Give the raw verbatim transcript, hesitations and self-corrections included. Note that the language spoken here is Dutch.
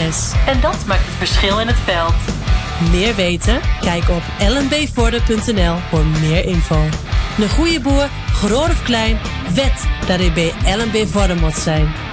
kennis. En dat maakt het verschil in het veld. Meer weten? Kijk op l n b vorden punt n l voor meer info. Een goede boer, groot of klein, wet dat hij bij L N B Vorden moet zijn.